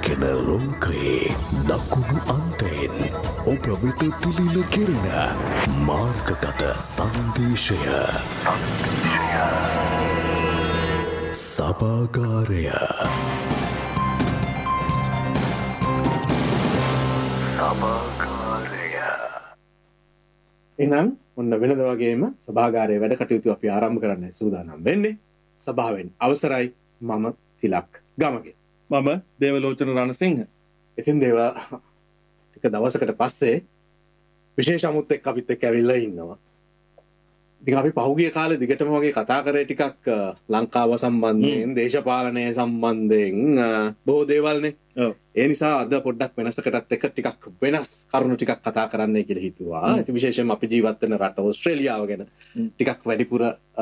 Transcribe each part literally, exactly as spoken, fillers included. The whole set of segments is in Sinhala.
ගෙන ලෝකයේ දකුණු අන්තයෙන් ඔබ වෙත තිලින කෙරෙන මාර්ගගත සංදේශය සභාගාරය සභාගාරය එහෙනම් ඔන්න වෙනද වගේම සභාගාරයේ වැඩ කටයුතු අපි ආරම්භ කරන්න සූදානම් වෙන්නේ. සභාවෙන් අවසරයි මම තිලක් ගමගේ. මම දේවලෝචන රණසිංහ. ඉතින් දේව ටික දවසකට පස්සේ විශේෂ අමුත් එක්ක අපිත් එක්ක ඇවිල්ලා ඉන්නවා. ඉතින් අපි පහුගිය කාලේ දිගටම වගේ කතා කරේ ටිකක් ලංකාව සම්බන්ධයෙන්, දේශපාලනය සම්බන්ධයෙන් බොහෝ දේවල්නේ. ඔව්. ඒ නිසා අද පොඩ්ඩක් වෙනසකටත් එක්ක ටිකක් වෙනස් කරුණු ටිකක් කතා කරන්නයි කියලා හිතුවා. ඉතින් විශේෂයෙන්ම අපි ජීවත් වෙන රට ඕස්ට්‍රේලියාව ගැන ටිකක් වැඩිපුර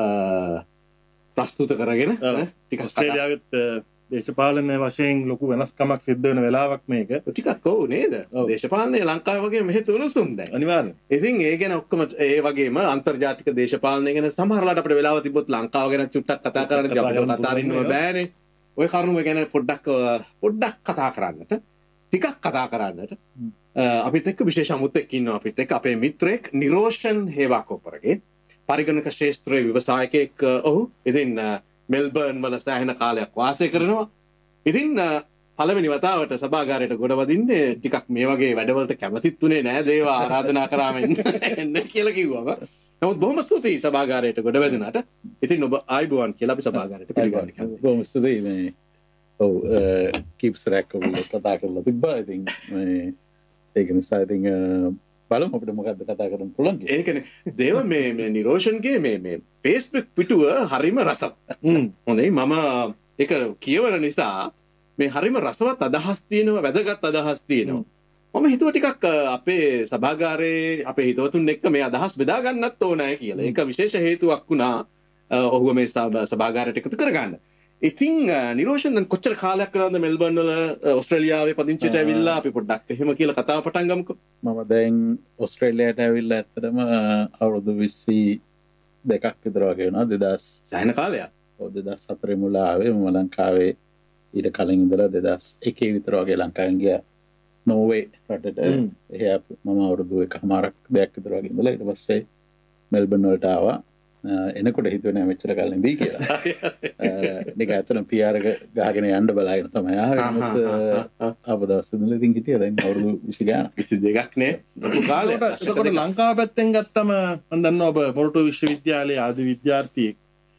ප්‍රස්තුත කරගෙන ටිකක් ඕස්ට්‍රේලියාවෙත් දේශපාලන වශයෙන් ලොකු වෙනස්කමක් සිද්ධ වෙන වෙලාවක් මේක. ටිකක් ඔව් නේද? දේශපාලනය ලංකාවේ වගේ මෙහෙ තුනුසුම් දැන්. අනිවාර්යෙන්. ඉතින් ඒ ගැන ඔක්කොම ඒ වගේම අන්තර්ජාතික දේශපාලනය ගැන සමහරලාට අපිට වෙලාව තිබ්බොත් ලංකාව ගැන චුට්ටක් කතා කරන්න ඉතින් අපිට කතා අරින්නම බෑනේ. ওই කරුණු ගැන පොඩ්ඩක් පොඩ්ඩක් කතා කරන්නට, ටිකක් කතා කරන්නට අපිත් එක්ක විශේෂ අමුත් එක්ක ඉන්නවා. අපිත් එක්ක අපේ මිත්‍රයෙක් නිරෝෂන් හේවාකෝපරගේ පරිගණක ශාස්ත්‍රයේ ව්‍යවසායකයෙක්. ඔහු ඉතින් මෙල්බර්න් වල සෑහෙන කාලයක් වාසය කරනවා. ඉතින් පළවෙනි වතාවට සභාගාරයට ගොඩ වදින්නේ ටිකක් මේ වගේ වැඩවලට කැමතිත් උනේ නෑ. දේව ආරාධනා කරාම එන්න කියලා කිව්වම. නමුත් බොහොම ස්තුතියි සභාගාරයට ගොඩ වැදුනාට. ඉතින් ඔබ ආයිබෝවන් කියලා අපි සභාගාරයට පිළිගන්නවා. බොහොම ස්තුතියි මේ ඔව් කීප්ස් රැක් ඔයගොල්ලෝ කතා කරලා තිබ්බා. ඉතින් මේ ඒක නිසා ඉතින් බලමු අපිට මොකද්ද කතා කරන්න පුළුවන් කියලා. ඒකනේ දේව මේ මේ නිරෝෂන්ගේ මේ මේ Facebook පිටුව හරිම රසවත්. හොඳයි මම ඒක කියවන නිසා මේ හරිම රසවත් අදහස් තියෙනවා, වැදගත් අදහස් තියෙනවා. මම හිතුවා ටිකක් අපේ සභාගාරයේ අපේ හිතවතුන් එක්ක මේ අදහස් බෙදා ගන්නත් ඕනෑ කියලා. ඒක විශේෂ හේතුවක් වුණා ඔහුව මේ සභාගාරයට එකතු කරගන්න. ඉතින් නිරෝෂන් දැන් කොච්චර කාලයක් කරනවද මෙල්බර්න් වල ඕස්ට්‍රේලියාවේ පදිංචිට ඇවිල්ලා අපි පොඩ්ඩක් එහෙම කියලා කතාව පටන් ගමුකෝ. මම දැන් ඕස්ට්‍රේලියාවට ඇවිල්ලා ඇත්තටම අවුරුදු විසි දෙකක් විතර වගේ වෙනවා. දෙදාස් සෑහෙන කාලයක්. ඔව් දෙදාස් හතරේ මුල ආවේ මම ලංකාවේ. ඊට කලින් ඉඳලා දෙදාස් එකේ විතර වගේ ලංකාවෙන් ගියා නෝර්වේ රටට. එහේ මම අවුරුදු එකමාරක් දෙකක් විතර වගේ ඉඳලා ඊට පස්සේ මෙල්බර්න් වලට ආවා. එනකොට හිතුවේ නෑ මෙච්චර කාලෙ ඉඳී කියලා. නික ඇත්තටම පී ආර් එක ගහගෙන යන්න බලාගෙන තමයි ආවේ. මොකද අපදවස් ඉඳලා ඉතින් හිටියා දැන් අවුරුදු විසි ගානක්. විසි දෙකක් නේ. ලොකු කාලයක්. ඒකට ලංකාව පැත්තෙන් ගත්තම මම දන්නවා ඔබ මොරටු විශ්වවිද්‍යාලයේ ආදි විද්‍යාර්ථියෙක්.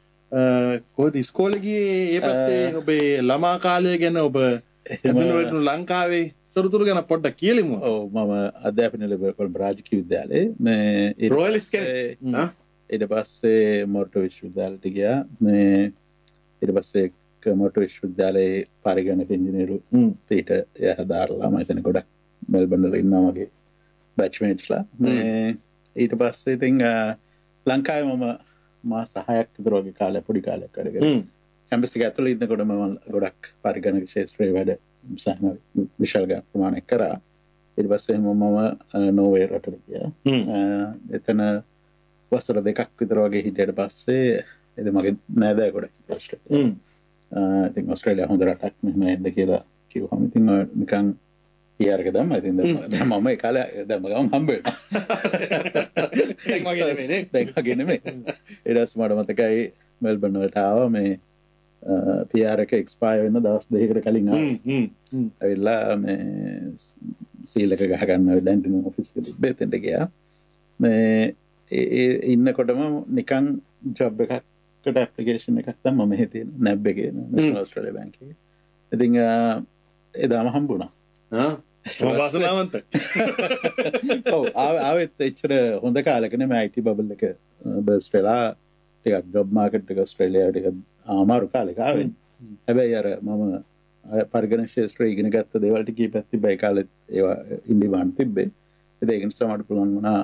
කොහොමද ඉස්කෝලේ ගියේ? ඒ පැත්තේ ඔබේ ළමා කාලය ගැන ඔබ එතන ලංකාවේ තොරතුරු ගැන පොඩ්ඩක් කියලිමු. ඔව් මම අධ්‍යාපනය ලැබුවා කොළඹ රාජකීය විද්‍යාලයේ. මේ රොයල් ස්කේල් ඊට පස්සේ මොරටු විශ්වවිද්‍යාලයට ගියා. මේ ඊට පස්සේ මොරටු විශ්වවිද්‍යාලයේ පරිගණක ඉංජිනේරු පිට යහදාරලා මම එතන ගොඩක් මෙල්බර්න් වල ඉන්නවා මගේ බැච්මේට්ස්ලා. මේ ඊට පස්සේ ඉතින් ලංකාවේ මම මාස හයක් විතර වගේ කාලයක් පොඩි කාලයක් වැඩ කරා. කැම්පස් එක ඇතුළේ ඉන්නකොට මම ගොඩක් පරිගණක ක්ෂේත්‍රයේ වැඩ සාහන විශාල ප්‍රමාණයක් කරා. ඊට පස්සේ මම නෝර්වේ රටට ගියා. එතන වසර දෙකක් විතර වගේ හිටියට පස්සේ එද මගේ නෑදෑ ගොඩක් ප්‍රශ්න. ඉතින් ඕස්ට්‍රේලියාව හොඳ රටක් මෙහෙම එන්න කියලා කිව්වම ඉතින් නිකන් පී ආර් එක දැම්මා. ඉතින් දැන් මම ඒ කාලේ දැම්ම ගමන් හම්බ වෙනවා. දැන් වගේ නෙමෙයි. දැන් වගේ නෙමෙයි. ඊට පස්සේ මට මතකයි මෙල්බර්න් වලට ආවා මේ පී ආර් එක එක්ස්පයර් වෙන දවස් දෙකකට කලින් ආවා. ඇවිල්ලා මේ සීල් එක ගහ ගන්න ඩැන්ටින් ඔෆිස් එකේ තිබෙතෙන්ට ගියා. මේ ඒ ඉන්නකොටම නිකන් ජොබ් එකකට ඇප්ලිකේෂන් එකක් තමයි මම මෙහෙ තියෙන නැබ් එකේ නැෂනල් ඕස්ට්‍රේලියා බැංක් එකේ. ඉතින් එදාම හම්බුණා. ආ මම වාසනාවන්තයි. ඔව් ආවෙත් එච්චර හොඳ කාලෙක නෙමෙයි අයි ටී බබල් එක බර්ස්ට් වෙලා ටිකක් ජොබ් මාකට් එක ඕස්ට්‍රේලියාවට ටිකක් අමාරු කාලෙක ආවේ. හැබැයි අර මම පරිගණක ශාස්ත්‍රය ඉගෙන ගත්ත දේවල් ටික කීපයක් තිබ්බා ඒ කාලෙත් ඒවා ඉන්ඩිමාන්ඩ් තිබ්බේ. ඒක නිසා මට පුළුවන් වුණා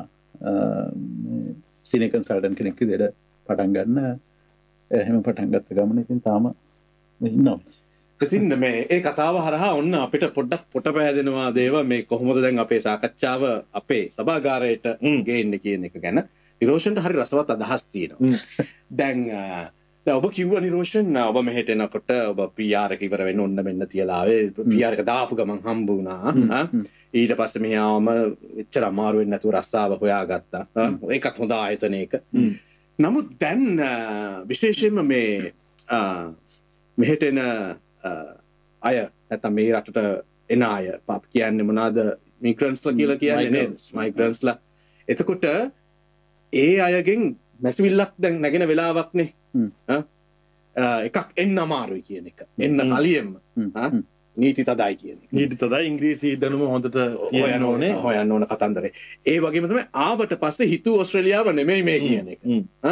සීනියර් කන්සල්ටන්ට් කෙනෙක් විදිහට පටන් ගන්න. එහෙම පටන් ගත්ත ගමන ඉතින් තාම ඉන්නවා. ඉතින් මේ ඒ කතාව හරහා ඔන්න අපිට පොඩ්ඩක් පොට පැහැදෙනවා දේව මේ කොහොමද දැන් අපේ සාකච්ඡාව අපේ සභාගාරයට ගේන්න කියන එක ගැන. නිරෝෂන්ට හරි රසවත් අදහස් තියෙනවා. දැන් ඔබ කිව්ව නිරෝෂන් ඔබ මෙහෙට එනකොට ඔබ පී ආර් එක ඉවර වෙන්න ඔන්න මෙන්න තියලා ආවේ පී ආර් එක දාපු ගමන් හම්බ වුණා ඊට පස්සේ මෙයාම එච්චර අමාරු වෙන්නේ නැතුව රස්සාව හොයාගත්තා ඒකත් හොඳ ආයතනයක නමුත් දැන් විශේෂයෙන්ම මේ මෙහෙට එන අය නැත්නම් මේ රටට එන අය පාප කියන්නේ මොනවාද මිග්‍රන්ට්ස්ලා කියලා කියන්නේ නේද මයිග්‍රන්ට්ස්ලා එතකොට ඒ අයගෙන් මැසිවිල්ලක් දැන් නැගෙන වෙලාවක්නේ එකක් එන්න අමාරුයි කියන එක එන්න කලියෙම නීති තදයි කියන එක නීති තදයි ඉංග්‍රීසි දැනුම හොඳට හොයන්න ඕනේ හොයන්න ඕන කතන්දරේ ඒ වගේම තමයි ආවට පස්සේ හිතුව ඕස්ට්‍රේලියාව නෙමෙයි මේ කියන එක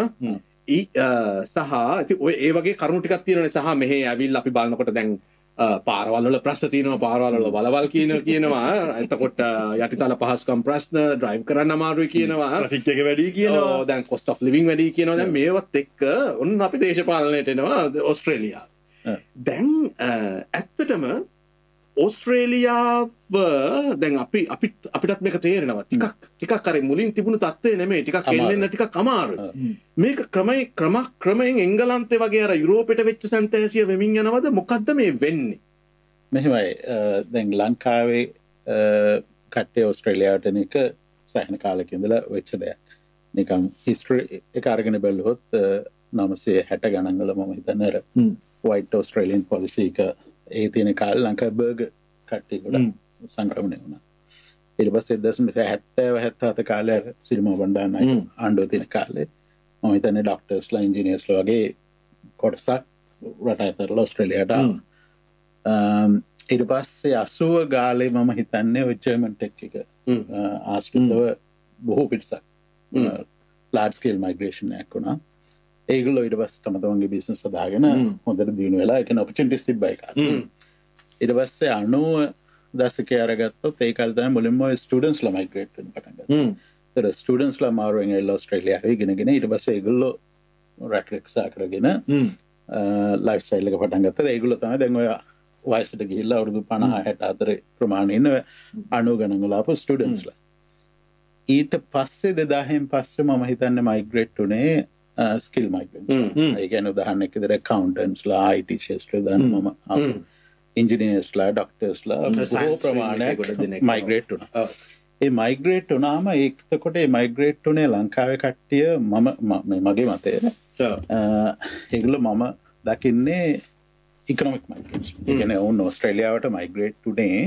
සහ ඔය ඒ වගේ කරුණු ටිකක් තියෙනනේ සහ මෙහෙ ඇවිල්ලා අපි බලනකොට දැන් පාරවල් වල ප්‍රශ්න තියෙනවා පාරවල් වල බලවල් කියන කියනවා එතකොට යටිතල පහසුකම් ප්‍රශ්න ඩ්‍රයිව් කරන්න අමාරුයි කියනවා ට්‍රැෆික් එක වැඩි කියනවා දැන් cost of living වැඩි කියනවා දැන් මේවත් එක්ක ඔන්න අපි දේශපාලනයට එනවා ඕස්ට්‍රේලියාව දැන් ඇත්තටම ඕස්ට්‍රේලියාව දැන් අපි අපි අපිටත් මේක තේරෙනවා ටිකක් ටිකක් අර මුලින් තිබුණු තත්ත්වය නෙමෙයි ටිකක් එන්න ටිකක් අමාරුයි මේක ක්‍රමයි ක්‍රම ක්‍රමයෙන් එංගලන්තේ වගේ අර යුරෝපෙට වෙච්ච සැන්තෑසිය වෙමින් යනවද මොකද්ද මේ වෙන්නේ මෙහෙමයි දැන් ලංකාවේ කට්ටිය ඕස්ට්‍රේලියාවට එන එක සෑහෙන කාලෙක ඉඳලා වෙච්ච දෙයක් නිකන් හිස්ටරි එක අරගෙන බැලුවොත් නවසිය හැට ගණන් වල මම හිතන්නේ අර white Australian policy එක ඒ තියෙන කාලේ ලංකාවේ බර්ගර් කට්ටිය ගොඩක් සංක්‍රමණය වුණා. ඊට පස්සේ දශම හැත්තෑ හැත්තෑ කාලේ සිරිමා බණ්ඩාරනායක ආණ්ඩුව තියෙන කාලේ මම හිතන්නේ ඩොක්ටර්ස්ලා ඉන්ජිනියර්ස්ලා වගේ කොටසක් රට ඇතුළේ ඕස්ට්‍රේලියාවට ආවා. ඊට පස්සේ අසූව ගාලේ මම හිතන්නේ ඔය ජර්මන් ටෙක් එක ආශ්‍රිතව බොහෝ පිටසක් large scale migration එකක් වුණා. ඒගොල්ලෝ ඊට පස්සේ තම තමන්ගේ බිස්නස් හදාගෙන හොඳට දියුණු වෙලා ඒක ඔපචුනිටිස් තිබ්බයි කාලේ. ඊට පස්සේ අනූව දශකයේ අරගත්තොත් ඒ කාලේ තමයි මුලින්ම ස්ටුඩන්ට්ස්ලා මයිග්‍රේට් වෙන්න පටන් ගත්තා. ඒතර ස්ටුඩන්ට්ස්ලා මාරුවෙන් ඇවිල්ලා ඕස්ට්‍රේලියාවේ ඉගෙනගෙන ඊට පස්සේ ඒගොල්ලෝ රැක් රක්ෂා කරගෙන ලයිෆ් ස්ටයිල් එක පටන් ගත්තා. ඒගොල්ලෝ තමයි දැන් ඔය වයසට ගිහිල්ලා අවුරුදු පනහ හැට අතර ප්‍රමාණය ඉන්න අනූ ගණන් වල ආපු ස්ටුඩන්ට්ස්ලා. ඊට පස්සේ දෙදාහෙන් පස්සේ මම හිතන්නේ මයිග්‍රේට් උනේ ස්කිල් මයිග්‍රන්ට්ස්. ඒ කියන්නේ උදාහරණයක් විදිහට accountants-ලා I T ශාස්ත්‍රය දාන මම engineers-ලා ડોක්ටර්ස්ලා බොහෝ ප්‍රමාණයක් මයිග්‍රේට් වුණා. ඒ මයිග්‍රේට් වුණාම ඒකකොට ඒ මයිග්‍රේට් උනේ ලංකාවේ කට්ටිය මම මගේ මතය ඒගොල්ලෝ මම දකින්නේ ඉකොනොමික් මයිග්‍රේට්ස්. ඒ කියන්නේ ඔවුන් ඕස්ට්‍රේලියාවට මයිග්‍රේට් උනේ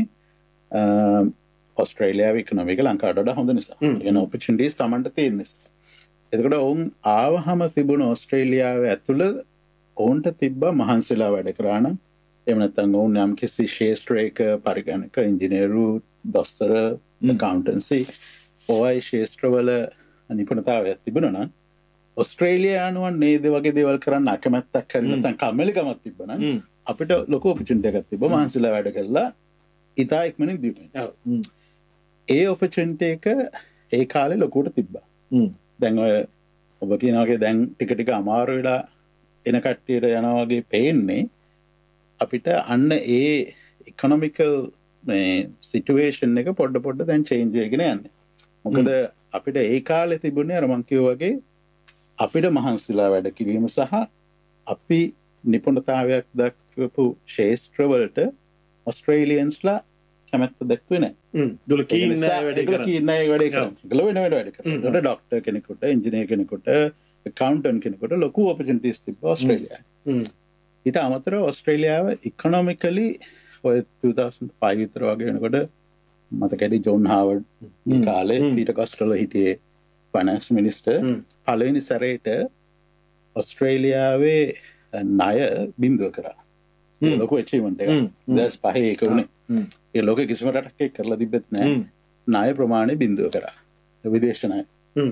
ඕස්ට්‍රේලියාවේ ඉකොනොමි එක ලංකාවට වඩා හොඳ නිසා. ඒ කියන්නේ ඔපචුනිටිස් Tamanට තියෙන නිසා. එතකොට ඔවුන් ආවහම තිබුණ ඕස්ට්‍රේලියාව ඇතුළ ඔවුන්ට තිබ්බ මහන්සිලා වැඩ කරා නම් එහෙම නැත්නම් ඔවුන් යම් කිසි ශාස්ත්‍රයක පරිගණක ඉංජිනේරු දොස්තර accountancy ඔය ශාස්ත්‍රවල නිපුණතාවයක් තිබුණා නම් ඕස්ට්‍රේලියානුවන් නේද වගේ දේවල් කරන්න අකමැත්තක් කරලා නැත්නම් කම්මැලිකමක් තිබ්බනම් අපිට ලොකු ඔපචුනිටි එකක් තිබ්බා මහන්සිලා වැඩ කරලා ඉතා ඉක්මනින් දියුණු. ඒ ඔපචුනිටි එක ඒ කාලේ ලොකුවට තිබ්බා. දැන් ඔය ඔබ කියන වගේ දැන් ටික ටික අමාරු වෙලා එන කට්ටියට යනවා වගේ පේන්නේ අපිට අන්න ඒ ඉකොනොමිකල් මේ සිටුේෂන් එක පොඩ පොඩ දැන් චේන්ජ් වෙගෙන යන්නේ. මොකද අපිට ඒ කාලේ තිබුණේ අර මං කිව්වා වගේ අපිට මහන්සිලා වැඩ කිරීම සහ අපි නිපුණතාවයක් දක්වපු ශාස්ත්‍රවලට ඔස්ට්‍රේලියන්ස්ලා කැමැත්ත දක්වන්නේ නැහැ. ඒගොල්ලෝ කීන් නැහැ වැඩ කරන්න. කීන් නැහැ වැඩ කරන්න. ඒගොල්ලෝ වෙන වෙන වැඩ කරනවා. ඒකට ડોක්ටර් කෙනෙකුට, ඉංජිනේර් කෙනෙකුට, accountant කෙනෙකුට ලොකු opportunities තිබ්බා ඕස්ට්‍රේලියාවේ. ඊට අමතරව ඕස්ට්‍රේලියාව economically ඔය two thousand five විතර වගේ වෙනකොට මතකයි ජොන් හාවර්ඩ් කාලේ පීටර් කොස්ටෙලෝ හිටියේ ෆයිනෑන්ස් මිනිස්ටර් පළවෙනි සැරේට ඕස්ට්‍රේලියාවේ ණය බිඳුව කරා. ඒක ලොකු achievement එකක්. දැස් පහේ ඒක උනේ. ඒ ලෝකෙ කිසිම රටක් ඒක කරලා තිබෙත් නැහැ. ණය ප්‍රමාණය බිඳුව කරා. විදේශ ණය.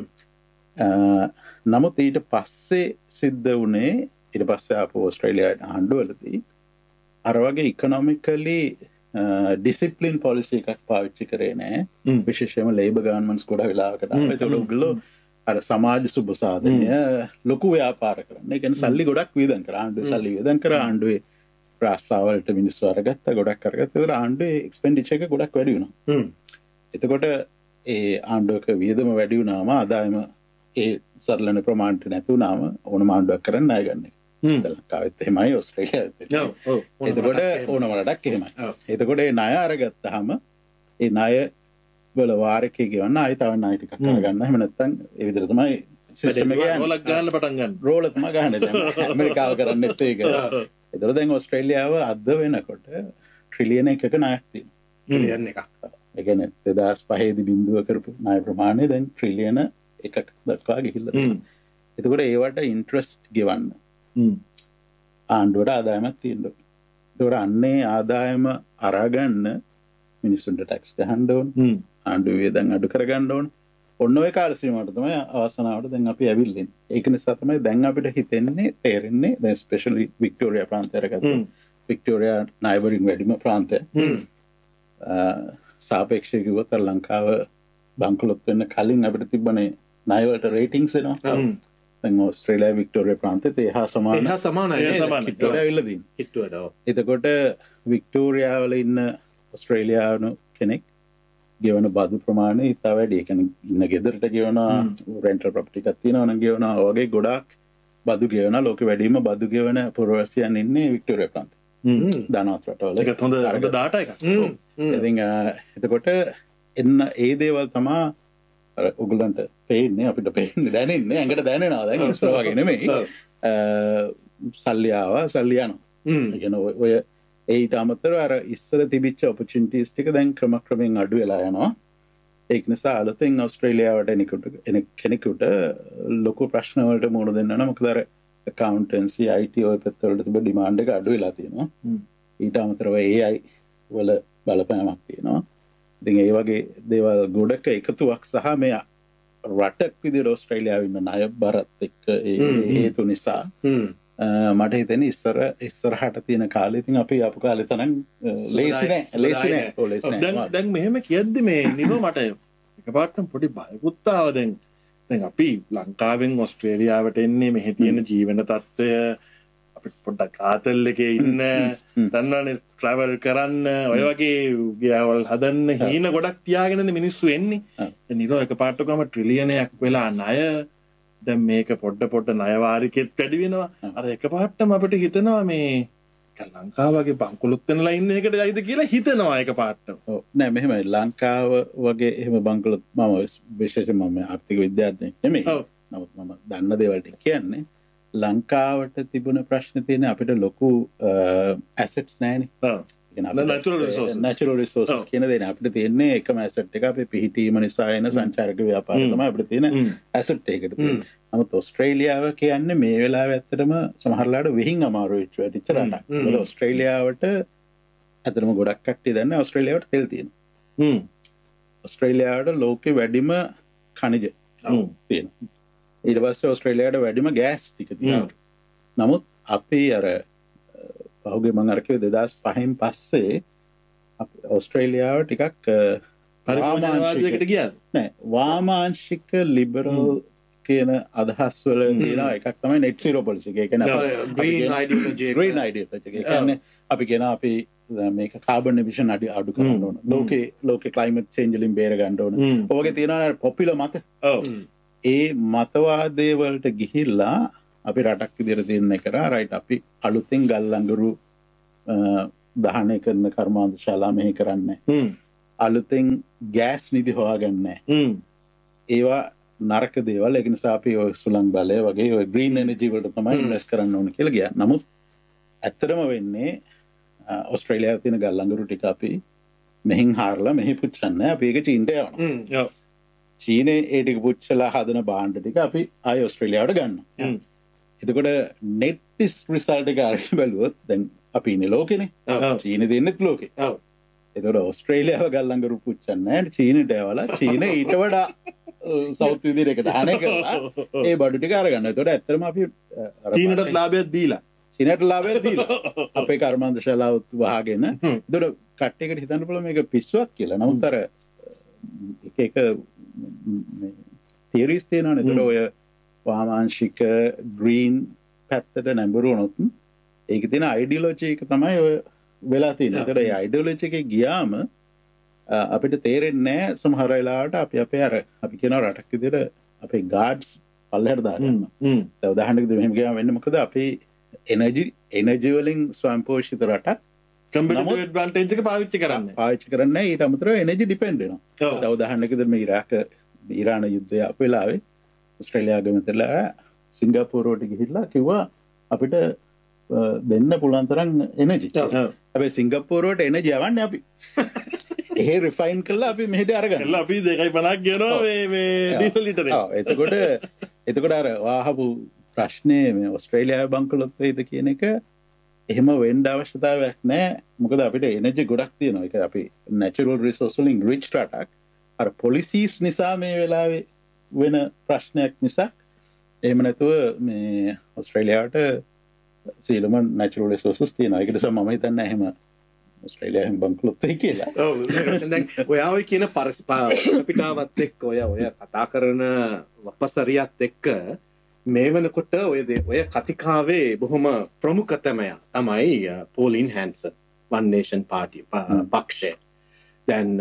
නමුත් ඊට පස්සේ සිද්ධ වුණේ ඊට පස්සේ ආපු ඕස්ට්‍රේලියාවේ ආණ්ඩුවලදී අර වගේ ඉකොනොමිකලි ඩිසිප්ලින් පොලිසි එකක් පාවිච්චි කරේ නැහැ. විශේෂයෙන්ම ලේබර් ගවර්න්මන්ට්ස් ගොඩ වෙලාවකට ආවා. ඒතකොට ඔයගොල්ලෝ අර සමාජ සුබ සාධනය ලොකු ව්‍යාපාර කරන්න. ඒ කියන්නේ සල්ලි ගොඩක් වියදම් කරා. ආණ්ඩුවේ සල්ලි වියදම් කරා. ආණ්ඩුවේ රාස්සාවලට මිනිස්සු අරගත්තා. ගොඩක් අරගත්තා. ඒතකොට ආණ්ඩුවේ එක්ස්පෙන්ඩිචර් එක ගොඩක් වැඩි වුණා. එතකොට ඒ ආණ්ඩුවක වියදම වැඩි වුණාම ආදායම ඒ සරලන ප්‍රමාණයට නැති වුණාම ඕනම ආණ්ඩුවක් කරන්න ණය ගන්න එක. ලංකාවෙත් එහෙමයි ඔස්ට්‍රේලියාවෙත් එතකොට ඕනම රටක් එහෙමයි. එතකොට ඒ ණය අරගත්තාම ඒ ණය වල වාරකේ ගෙවන්න ආයි තව ණය ටිකක් අරගන්න. එහෙම නැත්නම් ඒ විදිහට තමයි සිස්ටම් එක යන්නේ. රෝලක් ගන්න පටන් ගන්න. රෝල තමයි ගහන්නේ දැන් ඇමරිකාව කරන්නේත් ඒක. එතකොට දැන් ඔස්ට්‍රේලියාව අද වෙනකොට ට්‍රිලියන එකක ණයක් තියෙනවා. ට්‍රිලියන් එකක්. ඒ කියන්නේ දෙදාස් පහේ දී බිඳුව කරපු ණය ප්‍රමාණය දැන් ට්‍රිලියන එකක දක්වා ගිහිල්ලා තියෙනවා. එතකොට ඒවට ඉන්ට්‍රස්ට් ගෙවන්න ආණ්ඩුවට ආදායමක් තියෙනවා. එතකොට අන්නේ ආදායම අරගන්න මිනිස්සුන්ට ටැක්ස් ගහන්න ඕන. ආණ්ඩුව වියදම් අඩු කරගන්න ඕන. ඔන්න ඔය කාල සීමාවට තමයි අවසනාවට දැන් අපි ඇවිල්ලා ඉන්නේ. ඒක නිසා තමයි දැන් අපිට හිතෙන්නේ තේරෙන්නේ දැන් ස්පෙෂලි වික්ටෝරියා ප්‍රාන්තය අරගත්තා. වික්ටෝරියා නයිබරින් වැඩිම ප්‍රාන්තය. සාපේක්ෂව කිව්වොත් ලංකාව බංකොලොත් වෙන්න කලින් අපිට තිබ්බනේ ණය වලට රේටින්ග්ස් එනවා. දැන් ඕස්ට්‍රේලියා වික්ටෝරියා ප්‍රාන්තෙත් එහා සමාන එහා සමානයි නේද? කිට්ටුවට ඇවිල්ලා තියෙනවා. කිට්ටුවට ඔව්. එතකොට වික්ටෝරියා වල ඉන්න ඕස්ට්‍රේලියානු කෙනෙක් ගෙවන බදු ප්‍රමාණය ඉතා වැඩි. ඒ කියන්නේ ඉන්න ගෙදරට ගෙවන රෙන්ටල් ප්‍රොපර්ටි එකක් තියෙනවා නම් ගෙවනවා වගේ ගොඩාක් බදු ගෙවන ලෝකෙ වැඩිම බදු ගෙවන පුරවැසියන් ඉන්නේ වික්ටෝරියා ප්‍රාන්තේ. හ්ම්. ධනවත් රටවල. ඒක හොඳ හොඳ ඩාටා එකක්. හ්ම්. ඉතින් එතකොට එන්න ඒ දේවල් තමයි අර ඔයගලන්ට පේන්නේ අපිට පේන්නේ දැනෙන්නේ ඇඟට දැනෙනවා දැන් ඉස්සර වගේ නෙමෙයි. සල්ලි ආවා සල්ලි යනවා. ඒ කියන්නේ ඔය ඒට අමතරව අර ඉස්සර තිබිච්ච ඔපචුනිටිස් ටික දැන් ක්‍රමක්‍රමයෙන් අඩු වෙලා යනවා. ඒක නිසා අලුතෙන් ඕස්ට්‍රේලියාවට එනකොට එන කෙනෙකුට ලොකු ප්‍රශ්න වලට මුහුණ දෙන්න ඕන. මොකද අර accountancy I T ඔය පැත්තවලට තිබෙන ඩිමාන්ඩ් එක අඩු වෙලා තියෙනවා. ඊට අමතරව A I වල බලපෑමක් තියෙනවා. ඉතින් ඒ වගේ දේවල් ගොඩක එකතුවක් සහ මේ රටක් විදිහට ඕස්ට්‍රේලියාවේ ඉන්න ණය බරත් එක්ක ඒ හේතු නිසා මට හිතෙන්නේ ඉස්සර ඉස්සරහට තියෙන කාලේ ඉතින් අපි ආපු කාලේ තරම් ලේසි නෑ ලේසි නෑ ඔය ලේසි නෑ. දැන් දැන් මෙහෙම කියද්දි මේ නිව මට එකපාරටම පොඩි බයකුත් ආවා. දැන් දැන් අපි ලංකාවෙන් ඕස්ට්‍රේලියාවට එන්නේ මෙහි තියෙන ජීවන තත්ත්වය අපිට පොඩ්ඩක් ආතල් එකේ ඉන්න දන්නවනේ ට්‍රැවල් කරන්න ඔය වගේ ගියවල් හදන්න හීන ගොඩක් තියාගෙනද මිනිස්සු එන්නේ. දැන් ඊට එකපාරටම ට්‍රිලියනයක් වෙලා ණය දැන් මේක පොඩ පොඩ ණය වාරිකෙත් වැඩි වෙනවා. අර එකපාරටම අපිට හිතෙනවා මේ ලංකාව වගේ බංකොලොත් වෙනලා ඉන්න එකට ඇයිද කියලා හිතෙනවා එකපාරටම. ඔව් නෑ මෙහෙමයි ලංකාව වගේ එහෙම බංකොලොත් මම විශේෂයෙන්ම මම ආර්ථික විද්‍යාඥයෙක් නෙමෙයි. නමුත් මම දන්න දේවල් ටික කියන්නේ ලංකාවට තිබුණ ප්‍රශ්න තියෙන අපිට ලොකු ඇසෙට්ස් නැහැනේ. ඔව්. natural resources natural resources කියන දේ නේ අපිට තියෙන්නේ එකම ඇසෙට් එක අපේ පිහිටීම නිසා එන සංචාරක ව්‍යාපාරය තමයි අපිට තියෙන ඇසෙට් එකකට තියෙන්නේ. නමුත් ඕස්ට්‍රේලියාව කියන්නේ මේ වෙලාවේ ඇත්තටම සමහරලාට වෙහින් අමාරු වෙච්ච වෙච්ච රටක්. මොකද ඕස්ට්‍රේලියාවට ඇත්තටම ගොඩක් කට්ටිය දන්නේ ඕස්ට්‍රේලියාවට තෙල් තියෙනවා. හ්ම්. ඕස්ට්‍රේලියාවට ලෝකේ වැඩිම ඛනිජ තියෙනවා. ඊට පස්සේ ඕස්ට්‍රේලියාවට වැඩිම ගෑස් ටික තියෙනවා. නමුත් අපි අර පහුගේ මම අර කිව්වේ දෙදාස් පහෙන් පස්සේ ඕස්ට්‍රේලියාව ටිකක් පරිමාණවාදයකට ගියාද? නෑ වාමාංශික ලිබරල් කියන අදහස් වල තියෙන එකක් තමයි net zero policy එක. ඒ කියන්නේ green ideology එක. green ideology එක. ඒ කියන්නේ අපි කියන අපි මේක carbon emission අඩු අඩු කරන්න ඕන. ලෝකේ ලෝකේ climate change වලින් බේර ගන්න ඕන. ඔයගේ තියෙනවා popular මත. ඔව්. ඒ මතවාදයේ වලට ගිහිල්ලා අපි රටක් විදිහට තීරණය කරා රයිට් අපි අලුතෙන් ගල් අඟුරු දහනය කරන කර්මාන්ත ශාලා මෙහි කරන්නේ. අලුතෙන් ගෑස් නිදි හොයාගන්නේ. ඒවා නරක දේවල්. ඒක නිසා අපි ඔය සුළං බලය වගේ ඔය ග්‍රීන් එනර්ජි වලට තමයි ඉන්වෙස්ට් කරන්න ඕන කියලා ගියා. නමුත් ඇත්තටම වෙන්නේ ඕස්ට්‍රේලියාවේ තියෙන ගල් අඟුරු ටික අපි මෙහින් හාරලා මෙහි පුච්චන්නේ. අපි ඒක චීනට යවනවා. චීනේ ඒ ටික පුච්චලා හදන භාණ්ඩ ටික අපි ආයි ඕස්ට්‍රේලියාවට ගන්නවා. එතකොට net result එක අරගෙන බලුවොත් දැන් අපි ඉන්නේ ලෝකෙනේ. චීනේ දෙන්නෙත් ලෝකේ. ඔව්. එතකොට ඕස්ට්‍රේලියාව ගල් අඟුරු පුච්චන්නේ නැහැ. චීනට යවලා චීනේ ඊට වඩා සවුත් විදිහට එක දාහනය කරලා ඒ බඩු ටික අරගන්න. එතකොට ඇත්තටම අපි චීනටත් ලාභයක් දීලා චීනට ලාභයක් දීලා අපේ කර්මාන්ත ශාලාව වහගෙන. එතකොට කට්ටියකට හිතන්න පුළුවන් මේක පිස්සුවක් කියලා. නමුත් අර එක එක තියරිස් තියෙනවානේ. එතකොට ඔය වාමාංශික ග්‍රීන් පැත්තට නැඹුරු වුණොත් ඒකේ තියෙන අයිඩියොලොජි එක තමයි ඔය වෙලා තියෙන්නේ. ඒතර ඒ අයිඩියොලොජි එකේ ගියාම අපිට තේරෙන්නේ නැහැ සමහර වෙලාවට අපි අපේ අර අපි කියන රටක් විදිහට අපේ ගාඩ්ස් පල්ලෙහාට දාගන්නවා. දැන් උදාහරණයකට මෙහෙම කියම වෙන්නේ මොකද අපි එනජි එනජි වලින් ස්වයංපෝෂිත රටක් කම්පිටිටිව් ඇඩ්වාන්ටේජ් එක පාවිච්චි කරන්න. පාවිච්චි කරන්නේ ඊට අමතරව එනර්ජි ඩිපෙන්ඩ් වෙනවා. ඔව්. තව උදාහරණයකට මේ ඉරාක ඊරාන යුද්ධය අප වෙලාවේ ඕස්ට්‍රේලියාව ගමතලා සිංගප්පූරුවට ගිහිල්ලා කිව්වා අපිට අ, දෙන්න පුළුවන් තරම් එනර්ජි. ඔව්. හැබැයි සිංගප්පූරුවට එනර්ජි යවන්නේ අපි. එහෙ රිෆයින් කරලා අපි මෙහෙට අරගන්න. එල්ල අපි දෙකයි පනක් ගෙනවා මේ මේ ඩීසල් ලිටරේ. ඔව් එතකොට එතකොට අර වාහපු ප්‍රශ්නේ මේ ඕස්ට්‍රේලියාවේ බංකොලොත් වෙයිද කියන එක එහෙම වෙන්න අවශ්‍යතාවයක් නැහැ. මොකද අපිට එනර්ජි ගොඩක් තියෙනවා. ඒක අපි natural resource වලින් rich රටක්. අර policies නිසා මේ වෙලාවේ වෙන ප්‍රශ්නයක් නිසා එහෙම නැතුව මේ ඕස්ට්‍රේලියාවට සියලුම natural resources තියෙනවා. ඒක නිසා මම හිතන්නේ එහෙම ඕස්ට්‍රේලියාවෙන් බංකොලොත් වෙයි කියලා. ඔව් දැන් ඔයා ඔය කියන පරිපිටාවත් එක්ක ඔය ඔය කතා කරන වපසරියත් එක්ක මේ වෙනකොට ඔය දේ- ඔය කතිකාවේ බොහොම ප්‍රමුඛතමයා තමයි පෝලින් හැන්සන් වන් නේෂන් පාටි පක්ෂය. දැන්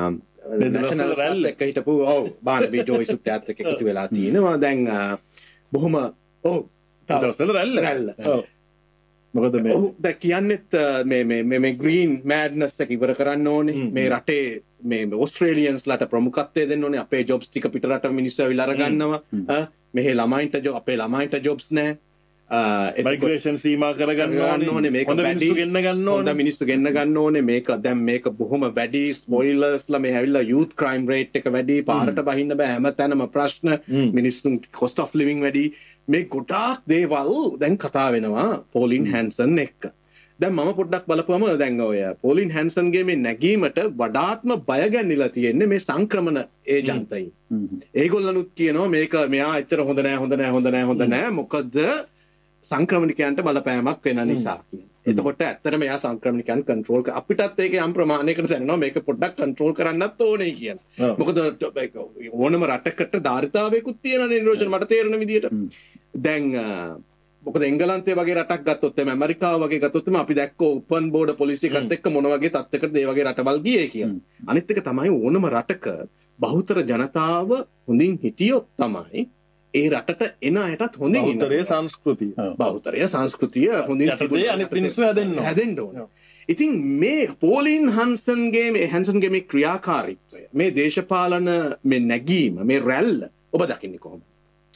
නැෂනල් රැල්ල එක හිටපු ඔව් බානබී ජෝයිසුත් එක්ක එකතු වෙලා තියෙනවා. දැන් අ, බොහොම ඔව් දවස්වල රැල්ල. රැල්ල. ඔව්. මොකද මේ ඔහු දැන් කියන්නෙත් අ, මේ මේ මේ මේ ග්‍රීන් මෑඩ්නස් එක ඉවර කරන්න ඕනේ. මේ රටේ මේ ඕස්ට්‍රේලියන්ස්ලාට ප්‍රමුඛත්වය දෙන්න ඕනේ. අපේ ජොබ්ස් ටික පිටරට මිනිස්සු ඇවිල්ලා අරගන්නවා. ඈ මෙහෙ ළමයින්ට ජොබ් අපේ ළමයින්ට ජොබ්ස් නැහැ. අ, එතකොට මයිග්‍රේෂන් සීමා කරගන්න කරගන්න ඕනේ. මේක හොඳ වැඩි. මිනිස්සු ගෙන්න ගන්න හොඳ ඕනේ. මිනිස්සු ගෙන්න ගන්න ඕනේ. මේක දැන් මේක බොහොම වැඩි ස්පොයිලර්ස්ලා මේ ඇවිල්ලා යූත් ක්‍රයිම් රේට් එක වැඩි. පාරට බහින්න බෑ හැමතැනම ප්‍රශ්න. මිනිස්සුන් කොස්ට් ඔෆ් ලිවිං වැඩි. මේ ගොඩාක් දේවල් දැන් කතා වෙනවා පෝලින් හැන්සන් එක්ක. දැන් මම පොඩ්ඩක් බලපුවම දැන් ඔය පෝලින් හැන්සන්ගේ මේ නැගීමට වඩාත්ම බය ගැන්විලා තියෙන්නේ මේ සංක්‍රමණ ඒජන්තයින්. ඒගොල්ලනුත් කියනවා මේක මෙයා එච්චර හොඳ නෑ හොඳ නෑ හොඳ නෑ හොඳ නෑ මොකද සංක්‍රමණිකයන්ට බලපෑමක් වෙන නිසා කියන. එතකොට ඇත්තටම එයා සංක්‍රමණිකයන් කන්ට්‍රෝල් කර අපිටත් ඒක යම් ප්‍රමාණයකට දැනෙනවා මේක පොඩ්ඩක් කන්ට්‍රෝල් කරන්නත් ඕනේ කියලා. ඔව්. මොකද ඒක ඕනම රටකට ධාරිතාවයකුත් තියෙනනේ නිරෝෂණ මට තේරෙන විදියට. දැන් අ, මොකද එංගලන්තය වගේ රටක් ගත්තොත් එම ඇමරිකාව වගේ ගත්තොත් එම අපි දැක්ක ඕපන් බෝඩර් පොලිසි එකත් එක්ක මොන වගේ තත්ත්වයකටද ඒ වගේ රටවල් ගියේ කියලා. අනිත් එක තමයි ඕනම රටක බහුතර ජනතාව හොඳින් හිටියොත් තමයි ඒ රටට එන අයටත් හොඳින් ඉන්න බෞද්ධරයේ සංස්කෘතිය. බෞද්ධරය සංස්කෘතිය හොඳින් යටතේ අනිත් මිනිස්සු හැදෙන්න ඕන. හැදෙන්න ඕන. ඉතින් මේ පෝලින් හන්සන්ගේ මේ හැන්සන්ගේ මේ ක්‍රියාකාරීත්වය මේ දේශපාලන මේ නැගීම මේ රැල්ල ඔබ දකින්නේ කොහොමද?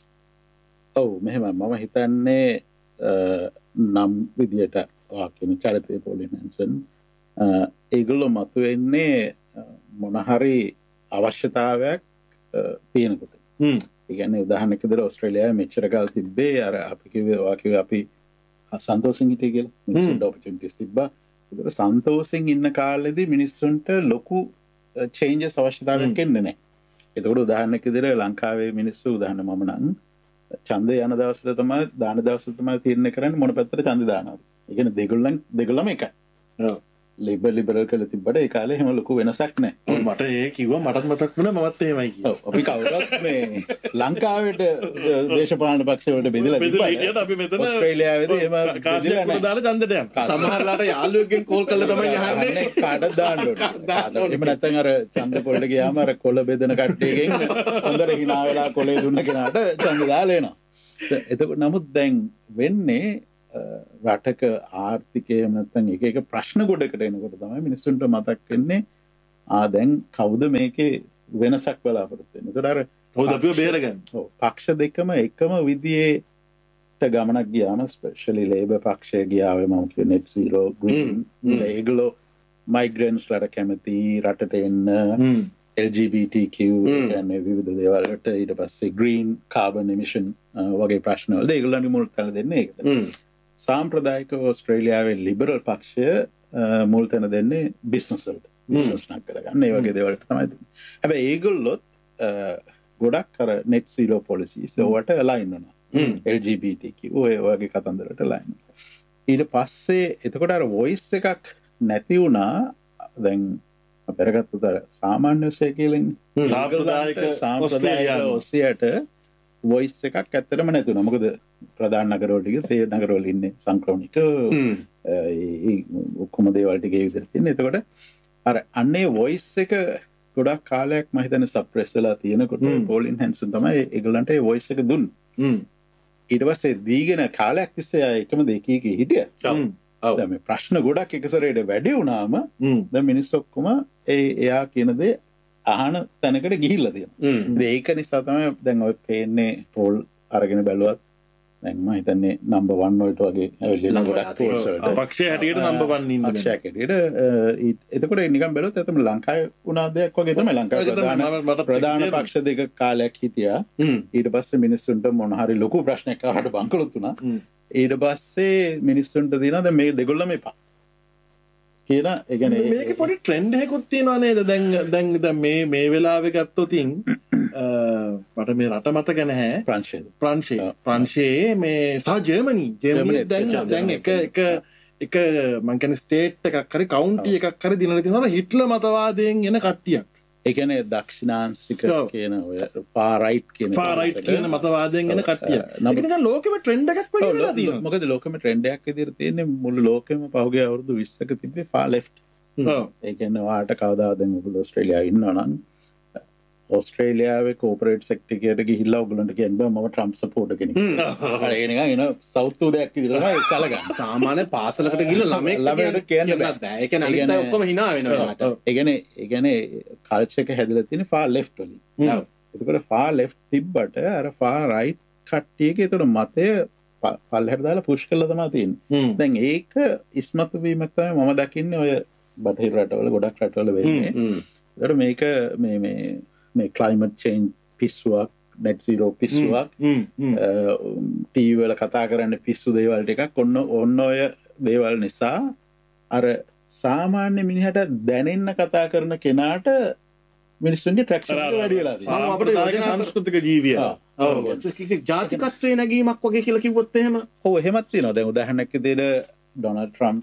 ඔව් මෙහෙම මම හිතන්නේ අ, නම් විදියට වාක්‍යන චරිතය පෝලින් හැන්සන් අ, ඒගොල්ලෝ මතුවෙන්නේ අ, මොන හරි අවශ්‍යතාවයක් අ, තියෙනකොට. හ්ම්. ඒ කියන්නේ උදාහරණයක් විදිහට ඕස්ට්‍රේලියාවේ මෙච්චර කාල තිබ්බේ අර අපි කිව්වේ වාක්‍යව අපි සන්තෝෂෙන් හිටියේ කියලා. මිනිස්සුන්ට ඔපචුනිටිස් තිබ්බා. ඒතර සන්තෝෂෙන් ඉන්න කාලෙදී මිනිස්සුන්ට ලොකු චේන්ජස් අවශ්‍යතාවයක් එන්නේ නැහැ. ඒතකොට උදාහරණයක් විදිහට ලංකාවේ මිනිස්සු උදාහරණ මම නම් ඡන්දය යන දවස්වල තමයි දාන දවස්වල තමයි තීරණය කරන්නේ මොන පැත්තට ඡන්ද දානවද. ඒ කියන්නේ දෙගොල්ලන් දෙගොල්ලම එකයි. ඔව්. ලිබරල් ලිබරල් කියලා තිබ්බට ඒ කාලේ එහෙම ලොකු වෙනසක් නැහැ. ඔව්, මට ඒ කිව්වා මටත් මතක් වුණා මමත් එහෙමයි කිව්වා. ඔව් අපි කවුරුත් මේ ලංකාවට අ, දේශපාලන පක්ෂ වලට බෙදලා බෙදලා හිටියත් අපි මෙතන ඕස්ට්‍රේලියාවේදී එහෙම බෙදලා කාසියක් නැහැ. උඩ දාලා ඡන්දට යනවා. සමහරලාට යාළුවෙක්ගෙන් කෝල් කරලා තමයි අහන්නේ. අනේ කාටද දාන්න ඕනේ. එහෙම නැත්නම් අර ඡන්ද පොළට ගියාම අර කොළ බෙදන කට්ටියගෙන් හොඳට hina වෙලා කොළේ දුන්න කෙනාට ඡන්ද දාලා එනවා. එතකොට නමුත් දැන් වෙන්නේ අ, රටක ආර්ථිකය නැත්නම් එක එක ප්‍රශ්න ගොඩකට එනකොට තමයි මිනිස්සුන්ට මතක් වෙන්නේ ආ දැන් කවුද මේකේ වෙනසක් බලාපොරොත්තු වෙන්නේ. ඒතර අර කවුද අපිව බේරගන්නේ? ඔව් පක්ෂ දෙකම එකම විදියට ගමනක් ගියාම ස්පෙෂලි ලේබර් පක්ෂය ගියාවේ මම කිය net zero green ඒගොල්ලෝ මයිග්‍රන්ට්ස්ලාට කැමති රටට එන්න හ්ම්. L G B T Q කියන්නේ විවිධ දේවල් වලට ඊට පස්සේ green carbon emission අ, වගේ ප්‍රශ්න වලද ඒගොල්ලන්ගේ මුල් තැන දෙන්නේ ඒකට. හ්ම්. සාම්ප්‍රදායික ඕස්ට්‍රේලියාවේ ලිබරල් පක්ෂය අ, මුල් තැන දෙන්නේ බිස්නස් වලට. බිස්නස් නක් කරගන්න ඒ වගේ දේවල්ට තමයි දෙන්නේ. හැබැයි ඒගොල්ලොත් අ, ගොඩක් අර net zero policies ඒවට align වෙනවා. L G B T Q ඔය වගේ කතන්දරට align වෙනවා. ඊට පස්සේ එතකොට අර voice එකක් නැති වුණා දැන් අපරගත්තට සාමාන්‍ය ඔස්සේ කියලා ඉන්නේ. සාම්ප්‍රදායික සාම්ප්‍රදායික ඔස්ට්‍රේලියානු. ඔස්සියට voice එකක් ඇත්තටම නැති වුණා. මොකද ප්‍රධාන නගරවල ටික තේ නගරවල ඉන්නේ සංක්‍රමණික ඒ ඔක්කොම දේවල් ටික ඒ විදිහට තියෙන. එතකොට අර අන්නේ voice එක ගොඩක් කාලයක් මම හිතන්නේ සප්‍රෙස් වෙලා තියෙනකොට පෝලින් හැන්සන් තමයි ඒගොල්ලන්ට ඒ voice එක දුන්නේ. හ්ම්. ඊට පස්සේ දීගෙන කාලයක් තිස්සේ අය එකම දෙකීක හිටිය දැන් මේ ප්‍රශ්න ගොඩක් එකසරේට වැඩි වුණාම දැන් මිනිස්සු ඔක්කොම ඒ එයා කියන දේ අහන තැනකට ගිහිල්ලා තියෙනවා. ඒක නිසා තමයි දැන් ඔය පේන්නේ පෝල් අරගෙන බැලුවත් දැන් මම හිතන්නේ නම්බර් වන් වලට වගේ ඇවිල්ලා ගොඩක් පෝල්ස් වලට පක්ෂය හැටියට නම්බර් වන් ඉන්න පක්ෂයක් හැටියට එතකොට නිකන් බැලුවොත් එතම ලංකාවේ වුණා දෙයක් වගේ තමයි ලංකාවේ ප්‍රධාන ප්‍රධාන පක්ෂ දෙක කාලයක් හිටියා. ඊට පස්සේ මිනිස්සුන්ට මොන හරි ලොකු ප්‍රශ්නයක් ආවට බංකොලොත් වුණා. ඊට පස්සේ මිනිස්සුන්ට දිනා දැන් මේ දෙගොල්ලම එපා කියලා. ඒ කියන්නේ මේක පොඩි ට්‍රෙන්ඩ් එකකුත් තියෙනවා නේද? දැන් දැන් දැන් මේ මේ වෙලාවේ ගත්තොතින් මට මේ රට මතක නැහැ. ප්‍රංශය ප්‍රංශය ප්‍රංශයේ මේ සහ ජර්මනි ජර්මනි දැන් දැන් එක එක එක මං කියන්නේ ස්ටේට් එකක් හරි කවුන්ටි එකක් හරි දිනලා තියෙනවා හිට්ලර් මතවාදයෙන් එන කට්ටියක්. ඒ කියන්නේ දක්ෂිණාංශික කියන ඔය far right කියන far right කියන මතවාදයෙන් එන කට්ටිය. ඒක නිකන් ලෝකෙම ට්‍රෙන්ඩ් එකක් වගේ වෙලා තියෙනවා. මොකද ලෝකෙම ට්‍රෙන්ඩ් එකක් විදිහට තියෙන්නේ මුළු ලෝකෙම පහුගිය අවුරුදු විස්සක තිබ්බේ far left. ඔව්. ඒ කියන්නේ ඔයාට කවදාද දැන් ඔයගොල්ලෝ ඕස්ට්‍රේලියාවේ ඉන්නවා නම් ඕස්ට්‍රේලියාවේ කෝපරේට් සෙක්ටර් එකට ගිහිල්ලා ඔයගොල්ලන්ට කියන්න බෑ මම ට්‍රම්ප් සපෝටර් කෙනෙක්. හරි ඒ නිකන් එන සවුත් උදයක් විදිහට තමයි සැලකන්නේ. සාමාන්‍ය පාසලකට ගිහිල්ලා ළමෙක් ළමයට කියන්න බෑ. ඒ කියන්නේ අනිත් අය ඔක්කොම hina වෙනවා. ඒ කියන්නේ ඒ කියන්නේ කල්චර් එක හැදලා තියෙන්නේ far left වලින්. ඔව්. ඒකවල far left තිබ්බට අර far right කට්ටියගේ ඒතර මතය පල්ලෙහාට දාලා පුෂ් කරලා තමයි තියෙන්නේ. දැන් ඒක ඉස්මතු වීමක් තමයි මම දකින්නේ ඔය බටහිර රටවල ගොඩක් රටවල වෙන්නේ. ඒතර මේක මේ මේ මේ climate change පිස්සුවක් net zero පිස්සුවක් TV වල කතා කරන්න පිස්සු දේවල් ටිකක් ඔන්න ඔන්න ඔය දේවල් නිසා අර සාමාන්‍ය මිනිහට දැනෙන්න කතා කරන කෙනාට මිනිස්සුන්ගේ ට්‍රැක්ෂන් එක වැඩි වෙලා තියෙනවා. අපිට යෝජනා සංස්කෘතික ජීවිය. ඔව්. කිසි ජාතිකත්වයේ නැගීමක් වගේ කියලා කිව්වොත් එහෙම. ඔව් එහෙමත් තියෙනවා. දැන් උදාහරණයක් විදිහට ඩොනල්ඩ් ට්‍රම්ප්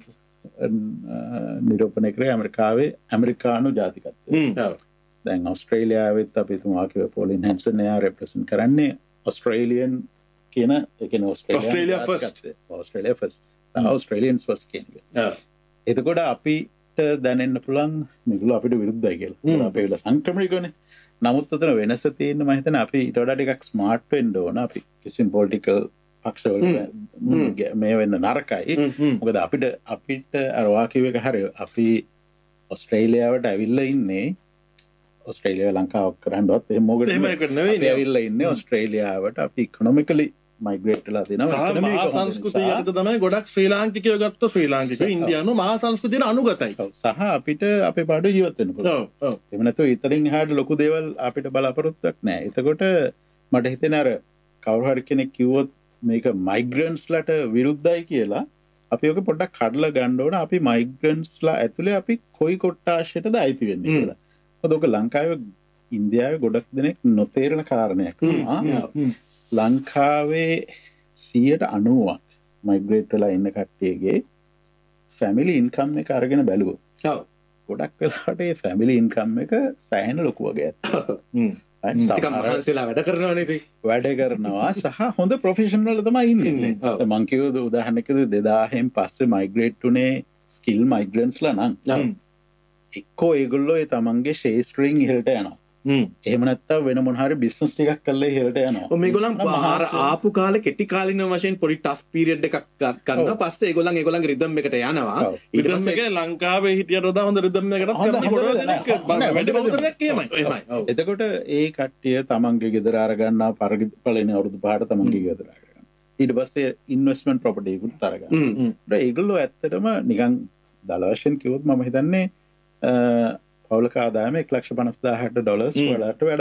නිරූපණය කරේ ඇමරිකාවේ ඇමරිකානු ජාතිකත්වය. ඔව්. දැන් ඔස්ට්‍රේලියාවෙත් අපි තුමා කිව්ව පෝලින් හැන්සන් එයා රෙප්‍රසන්ට් කරන්නේ ඔස්ට්‍රේලියන් කියන ඒ කියන්නේ Australia first Australia first ඔස්ට්‍රේලියන්ස් first කියන්නේ. ඔව්. එතකොට අපිට දැනෙන්න පුළුවන් මේගොල්ලෝ අපිට විරුද්ධයි කියලා. අපේ වෙල සංක්‍රමණිකෝනේ. නමුත් උතන වෙනස තියෙන්නේ මම හිතන්නේ අපි ඊට වඩා ටිකක් ස්මාර්ට් වෙන්න ඕන. අපි කිසිම පොලිටිකල් පක්ෂවල මේ වෙන්න නරකයි. මොකද අපිට අපිට අර වාකියව එක හරිය අපි ඔස්ට්‍රේලියාවට ඇවිල්ලා ඉන්නේ ඔස්ට්‍රේලියාව ලංකාව කරන්නවත් එහෙම මොකද අපි ඇවිල්ලා ඉන්නේ ඔස්ට්‍රේලියාවට අපි ඉකොනොමිකලි මයිග්‍රේට් වෙලා තියෙනවා. මහා සංස්කෘතිය යටතේ තමයි ගොඩක් ශ්‍රී ලාංකිකයෝ ගත්තොත් ශ්‍රී ලාංකිකයෝ ඉන්දියානු මහා සංස්කෘතියට අනුගතයි. සහ අපිට අපේ පාඩුවේ ජීවත් වෙන්න පුළුවන්. ඔව් ඔව්. එහෙම නැත්නම් ඊතරින් එහාට ලොකු දේවල් අපිට බලාපොරොත්තුවක් නැහැ. එතකොට මට හිතෙන අර කවුරු හරි කෙනෙක් කිව්වොත් මේක මයිග්‍රන්ට්ස්ලට විරුද්ධයි කියලා අපි ඔක පොඩ්ඩක් කඩලා ගන්න ඕන. අපි මයිග්‍රන්ට්ස්ලා ඇතුලේ අපි කොයි කොට්ටාශයටද අයිති වෙන්නේ කියලා. මොකද ඔක ලංකාවේ ඉන්දියාවේ ගොඩක් දෙනෙක් නොතේරෙන කාරණයක් තමයි. ලංකාවේ සියයට අනූවක් මයිග්‍රේට් වෙලා ඉන්න කට්ටියගේ ෆැමිලි ඉන්කම් එක අරගෙන බැලුවොත් ඔව් ගොඩක් වෙලාවට ඒ ෆැමිලි ඉන්කම් එක සෑහෙන ලොකු වගේ ඇත්ත. ටිකක් මහන්සිලා වැඩ කරනවා නේද? වැඩ කරනවා සහ හොඳ ප්‍රොෆෙෂන් වල තමයි ඉන්නේ. මං කිව්ව උදාහරණයකදී දෙදාහෙන් පස්සේ මයිග්‍රේට් උනේ ස්කිල් මයිග්‍රන්ට්ස්ලා නම් එක්කෝ ඒගොල්ලෝ ඒ තමන්ගේ ශේෂ්ත්‍රයෙන් ඉහළට යනවා. එහෙම නැත්තම් වෙන මොන හරි බිස්නස් ටිකක් කරලා ඉහළට යනවා. ඔව් මේගොල්ලන් ආපු කාලේ කෙටි කාලින වශයෙන් පොඩි ටෆ් පීරියඩ් එකක් ගන්නවා. පස්සේ ඒගොල්ලන් ඒගොල්ලන්ගේ රිද්ම් එකට යනවා. ඊට පස්සේ ලංකාවේ හිටියට වඩා හොඳ රිද්ම් එකකට කරනවා. එතකොට ඒ කට්ටිය තමන්ගේ ගෙදර අර ගන්නවා පරිපලෙන අවුරුදු පහකට තමන්ගේ ගෙදර අරගෙන. ඊට පස්සේ ඉන්වෙස්ට්මන්ට් ප්‍රොපර්ටි එකකුත් අරගන්නවා. ඒගොල්ලෝ ඇත්තටම නිකන් දල වශයෙන් කිව්වොත් මම හිතන්නේ පවුලක ආදායම එක ලක්ෂ පනස් දාහට ඩොලර්ස් වලට වැඩ